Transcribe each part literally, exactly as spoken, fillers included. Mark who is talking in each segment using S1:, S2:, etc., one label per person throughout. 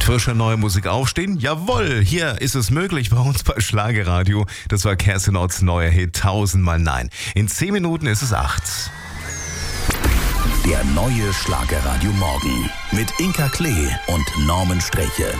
S1: Mit frischer neuer Musik aufstehen? Jawohl, hier ist es möglich bei uns bei Schlagerradio. Das war Kerstin Otts neuer Hit Tausendmal Nein. In zehn Minuten ist es acht.
S2: Der neue Schlagerradio Morgen mit Inka Klee und Norman Sträche.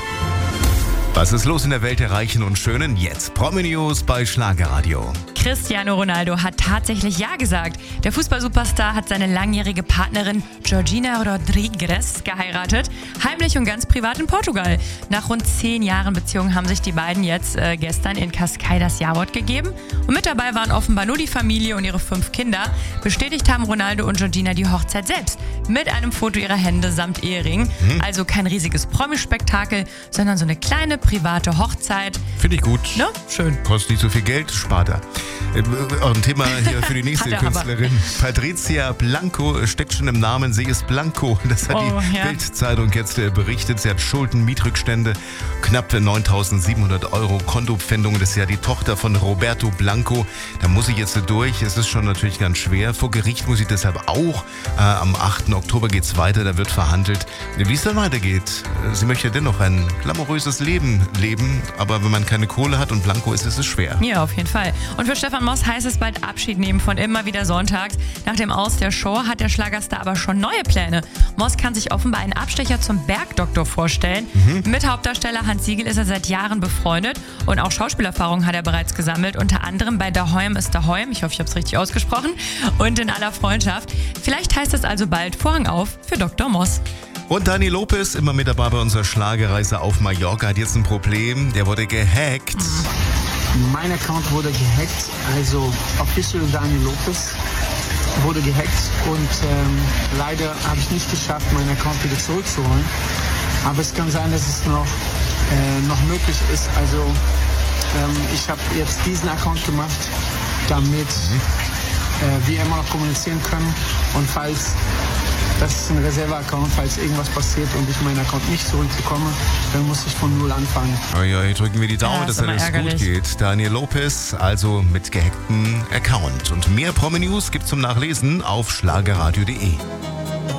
S1: Was ist los in der Welt der Reichen und Schönen? Jetzt Promi-News bei Schlagerradio.
S3: Cristiano Ronaldo hat tatsächlich Ja gesagt. Der Fußballsuperstar hat seine langjährige Partnerin Georgina Rodrigues geheiratet. Heimlich und ganz privat in Portugal. Nach rund zehn Jahren Beziehung haben sich die beiden jetzt äh, gestern in Cascais das Ja-Wort gegeben. Und mit dabei waren offenbar nur die Familie und ihre fünf Kinder. Bestätigt haben Ronaldo und Georgina die Hochzeit selbst. Mit einem Foto ihrer Hände samt Ehering. Hm. Also kein riesiges Promispektakel, sondern so eine kleine private Hochzeit.
S1: Finde ich gut.
S3: Ne? Schön.
S1: Kostet nicht so viel Geld, spart er. Äh, auch ein Thema hier für die nächste Künstlerin. Patricia Blanco steckt schon im Namen. Sie ist Blanco. Das hat
S3: oh,
S1: die
S3: ja.
S1: Bild-Zeitung jetzt äh, berichtet. Sie hat Schulden, Mietrückstände, knapp neuntausendsiebenhundert Euro Kontopfändungen. Das ist ja die Tochter von Roberto Blanco. Da muss sie jetzt durch. Es ist schon natürlich ganz schwer. Vor Gericht muss sie deshalb auch. Äh, am achten Oktober geht es weiter. Da wird verhandelt, wie es dann weitergeht. Sie möchte dennoch ein glamouröses Leben leben. Aber wenn man keine Kohle hat und Blanco ist, ist es schwer.
S3: Ja, auf jeden Fall. Und für Stefan Moss heißt es bald Abschied nehmen von immer wieder sonntags. Nach dem Aus der Show hat der Schlagerstar aber schon neue Pläne. Moss kann sich offenbar einen Abstecher zum Bergdoktor vorstellen. Mhm. Mit Hauptdarsteller Hans Siegel ist er seit Jahren befreundet und auch Schauspielerfahrung hat er bereits gesammelt, unter anderem bei Daheim ist Daheim, ich hoffe, ich habe es richtig ausgesprochen, und in aller Freundschaft. Vielleicht heißt es also bald Vorhang auf für Doktor Moss.
S1: Und Dani Lopez, immer mit dabei bei unserer Schlagerreise auf Mallorca, hat jetzt ein Problem, der wurde gehackt.
S3: Mhm.
S4: Mein Account wurde gehackt, also Official Dani Lopez wurde gehackt und ähm, leider habe ich nicht geschafft, meinen Account wieder zurückzuholen. Aber es kann sein, dass es noch, äh, noch möglich ist. Also ähm, ich habe jetzt diesen Account gemacht, damit mhm. äh, wir immer noch kommunizieren können. Und falls, das ist ein Reserve-Account, falls irgendwas passiert und ich meinen Account nicht zurückbekomme, dann muss ich von Null anfangen.
S1: Oh ja, hier drücken wir die Daumen,
S3: ja,
S1: dass
S3: ist
S1: alles
S3: ärgerlich.
S1: gut geht. Daniel Lopez, also mit gehacktem Account. Und mehr Promi-News gibt's zum Nachlesen auf schlagerradio punkt de.